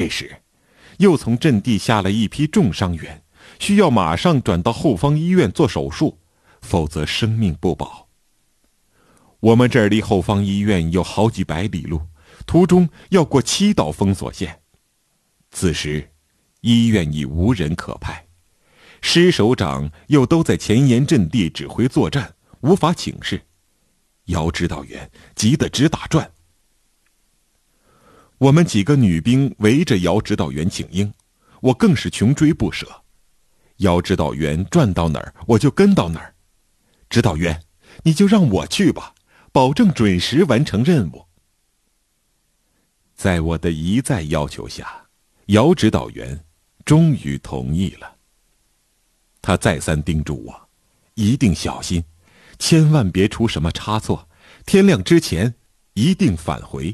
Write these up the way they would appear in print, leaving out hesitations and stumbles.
时，又从阵地下了一批重伤员，需要马上转到后方医院做手术，否则生命不保。我们这儿离后方医院有好几百里路，途中要过7道封锁线。此时，医院已无人可派，师首长又都在前沿阵地指挥作战，无法请示。姚指导员急得直打转。我们几个女兵围着姚指导员请缨，我更是穷追不舍。姚指导员转到哪儿，我就跟到哪儿。指导员，你就让我去吧，保证准时完成任务。在我的一再要求下，姚指导员终于同意了。他再三叮嘱我，一定小心，千万别出什么差错，天亮之前一定返回。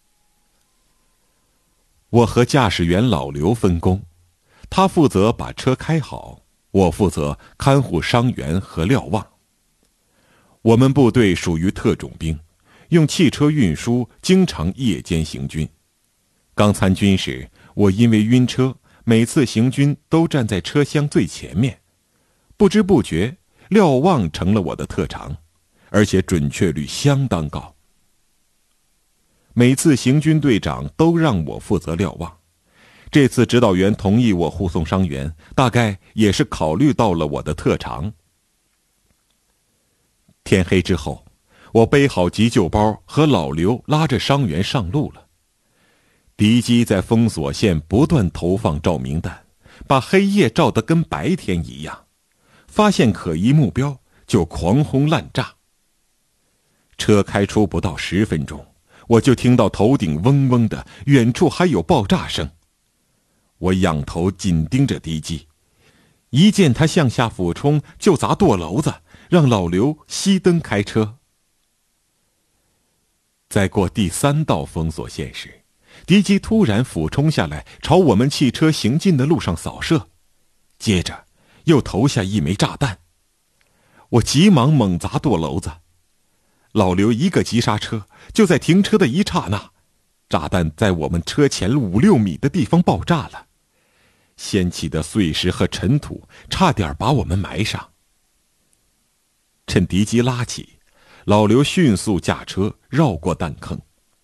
我和驾驶员老刘分工，他负责把车开好，我负责看护伤员和瞭望。我们部队属于特种兵，用汽车运输，经常夜间行军。刚参军时，我因为晕车，每次行军都站在车厢最前面，不知不觉，瞭望成了我的特长，而且准确率相当高。每次行军队长都让我负责瞭望，这次指导员同意我护送伤员，大概也是考虑到了我的特长。天黑之后，我背好急救包，和老刘拉着伤员上路了。敌机在封锁线不断投放照明弹，把黑夜照得跟白天一样，发现可疑目标就狂轰滥炸。车开出不到10分钟，我就听到头顶嗡嗡的，远处还有爆炸声。我仰头紧盯着敌机，一见他向下俯冲就砸舵篓子，让老刘熄灯开车。在过第3道封锁线时，敌机突然俯冲下来，朝我们汽车行进的路上扫射，接着又投下一枚炸弹。我急忙猛砸舵篓子，老刘一个急刹车，就在停车的一刹那，炸弹在我们车前5、6米的地方爆炸了，掀起的碎石和尘土差点把我们埋上。趁敌机拉起，老刘迅速驾车绕过弹坑。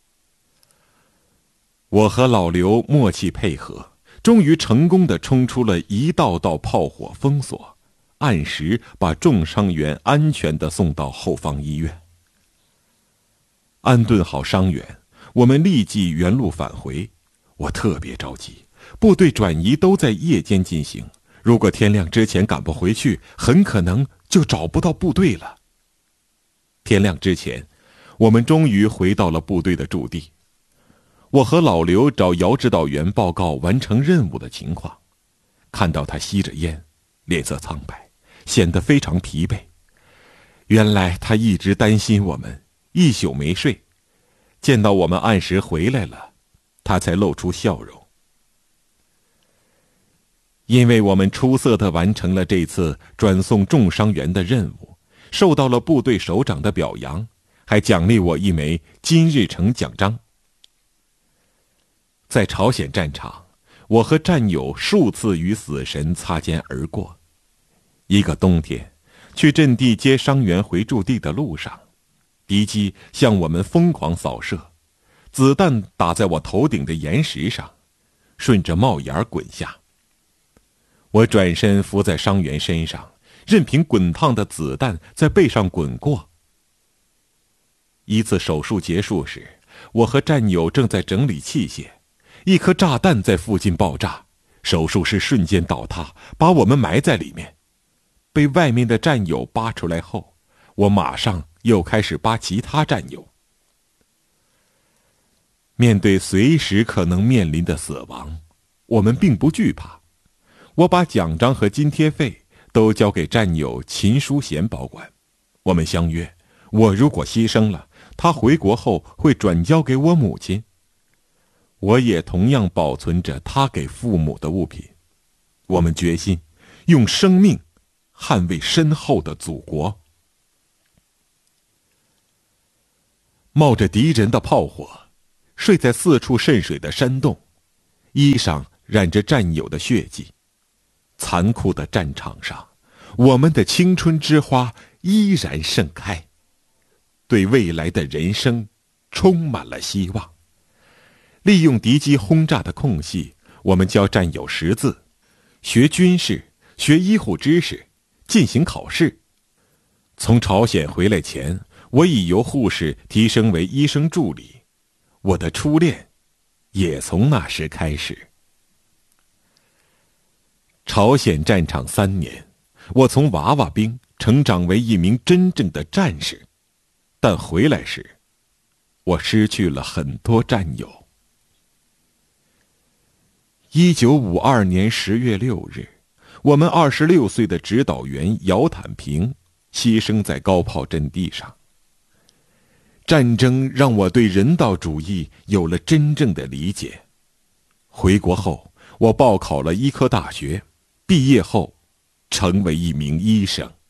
我和老刘默契配合，终于成功地冲出了一道道炮火封锁，按时把重伤员安全地送到后方医院。安顿好伤员，我们立即原路返回。我特别着急，部队转移都在夜间进行，如果天亮之前赶不回去，很可能就找不到部队了。天亮之前，我们终于回到了部队的驻地。我和老刘找姚指导员报告完成任务的情况，看到他吸着烟，脸色苍白，显得非常疲惫。原来他一直担心我们，一宿没睡。见到我们按时回来了，他才露出笑容。因为我们出色地完成了这次转送重伤员的任务，受到了部队首长的表扬，还奖励我一枚金日成奖章。在朝鲜战场，我和战友数次与死神擦肩而过。一个冬天，去阵地接伤员回驻地的路上，敌机向我们疯狂扫射，子弹打在我头顶的岩石上，顺着帽檐滚下。我转身伏在伤员身上，任凭滚烫的子弹在背上滚过。一次手术结束时，我和战友正在整理器械，一颗炸弹在附近爆炸，手术室瞬间倒塌，把我们埋在里面。被外面的战友扒出来后，我马上又开始扒其他战友。面对随时可能面临的死亡，我们并不惧怕。我把奖章和津贴费都交给战友秦书贤保管。我们相约，我如果牺牲了，他回国后会转交给我母亲。我也同样保存着他给父母的物品。我们决心用生命捍卫身后的祖国。冒着敌人的炮火，睡在四处渗水的山洞， 衣上染着战友的血迹。残酷的战场上，我们的青春之花依然盛开，对未来的人生充满了希望。利用敌机轰炸的空隙，我们教战友识字，学军事，学医护知识，进行考试。从朝鲜回来前，我已由护士提升为医生助理，我的初恋也从那时开始。朝鲜战场3年，我从娃娃兵成长为一名真正的战士，但回来时，我失去了很多战友。1952年10月6日，我们26岁的指导员姚坦平牺牲在高炮阵地上。战争让我对人道主义有了真正的理解。回国后，我报考了医科大学，毕业后成为一名医生。